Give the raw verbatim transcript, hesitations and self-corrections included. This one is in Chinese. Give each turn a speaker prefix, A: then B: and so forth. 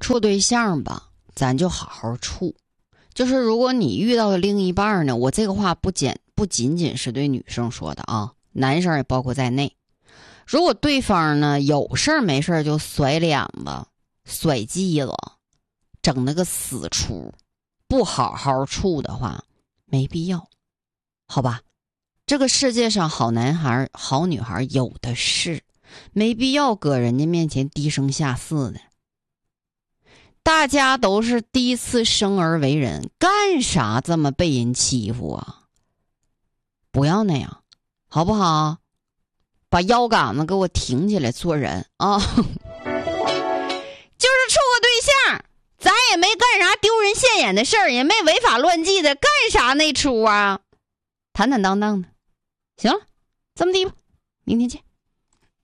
A: 处对象吧，咱就好好处。就是如果你遇到的另一半呢，我这个话不仅不仅仅是对女生说的啊，男生也包括在内。如果对方呢有事儿没事儿就甩脸子、甩鸡子，整那个死出，不好好处的话，没必要，好吧？这个世界上好男孩、好女孩有的是，没必要搁人家面前低声下气的。大家都是第一次生而为人，干啥这么被人欺负啊？不要那样，好不好？把腰杆子给我挺起来做人啊！就是处个对象，咱也没干啥丢人现眼的事儿，也没违法乱纪的，干啥那出啊？坦坦荡荡的。行了，这么地吧，明天见。